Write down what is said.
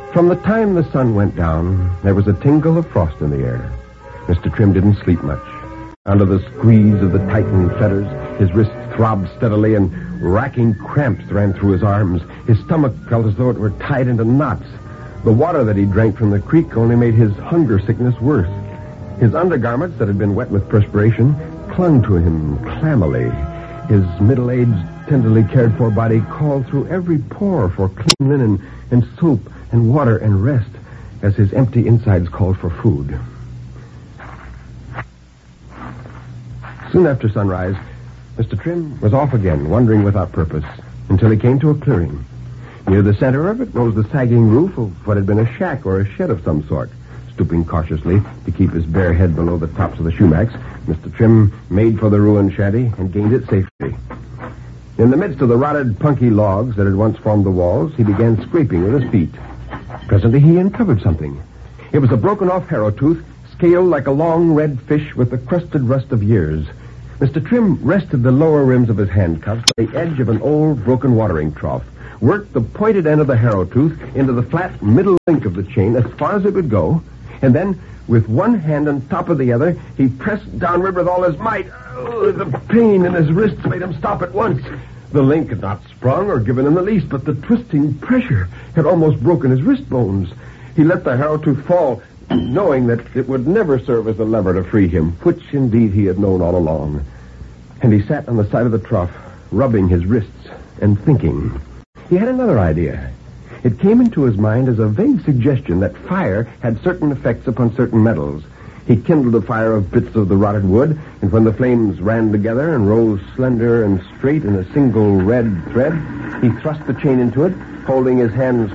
From the time the sun went down, there was a tingle of frost in the air. Mr. Trim didn't sleep much. Under the squeeze of the tightened fetters, his wrists throbbed steadily and racking cramps ran through his arms. His stomach felt as though it were tied into knots. The water that he drank from the creek only made his hunger sickness worse. His undergarments that had been wet with perspiration clung to him clammily. His middle-aged, tenderly cared-for body called through every pore for clean linen and soap and water and rest, as his empty insides called for food. Soon after sunrise, Mr. Trim was off again, wandering without purpose, until he came to a clearing. Near the center of it rose the sagging roof of what had been a shack or a shed of some sort. Stooping cautiously to keep his bare head below the tops of the shumacs, Mr. Trim made for the ruined shanty and gained it safely. In the midst of the rotted, punky logs that had once formed the walls, he began scraping with his feet. Presently he uncovered something. It was a broken-off harrow tooth, scaled like a long red fish with the crusted rust of years. Mr. Trim rested the lower rims of his handcuffs on the edge of an old, broken watering trough, worked the pointed end of the harrow tooth into the flat middle link of the chain as far as it would go, and then, with one hand on top of the other, he pressed downward with all his might. Oh, the pain in his wrists made him stop at once. The link had not sprung or given in the least, but the twisting pressure had almost broken his wrist bones. He let the harrow tooth fall, knowing that it would never serve as a lever to free him, which indeed he had known all along. And he sat on the side of the trough, rubbing his wrists and thinking. He had another idea. It came into his mind as a vague suggestion that fire had certain effects upon certain metals. He kindled a fire of bits of the rotted wood, and when the flames ran together and rose slender and straight in a single red thread, he thrust the chain into it, holding his hands